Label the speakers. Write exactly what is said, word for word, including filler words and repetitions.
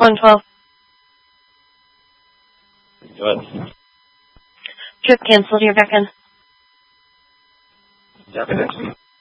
Speaker 1: one twelve.
Speaker 2: Go ahead.
Speaker 1: Trip canceled. You're back in.
Speaker 2: Yeah,